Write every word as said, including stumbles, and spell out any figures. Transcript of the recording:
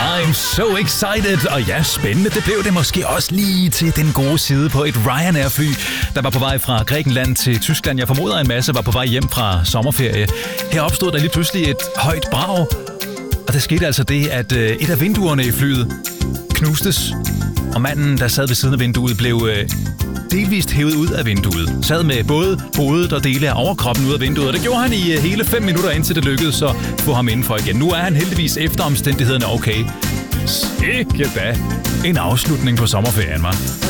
I'm so excited. Og ja, spændende, det blev det måske også lige til den gode side på et Ryanair-fly, der var på vej fra Grækenland til Tyskland. Jeg formoder, en masse var på vej hjem fra sommerferie. Her opstod der lige pludselig et højt brag, og der skete altså det, at et af vinduerne i flyet knustes, og manden, der sad ved siden af vinduet, blev delvist hævet ud af vinduet. Sad med både hovedet og dele af overkroppen ud af vinduet, og det gjorde han i hele fem minutter, indtil det lykkedes at få ham indenfor igen. Nu er han heldigvis efter omstændighederne okay. Sikke da en afslutning på sommerferien, var.